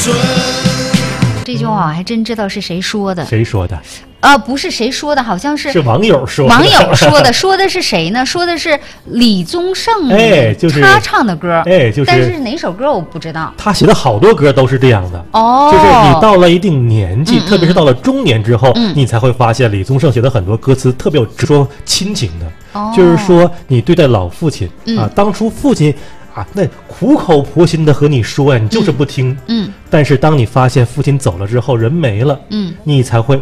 准。 这句话我还真知道是谁说的。 谁说的？ 不是谁说的，好像是网友说的。 网友说的，说的是谁呢？说的是李宗盛， 就是他唱的歌，但是哪首歌我不知道。 他写的好多歌都是这样的，就是你到了一定年纪，特别是到了中年之后，你才会发现李宗盛写的很多歌词特别有说亲情的，就是说你对待老父亲当初父亲那苦口婆心的和你说呀，你就是不听。但是当你发现父亲走了之后，人没了，你才会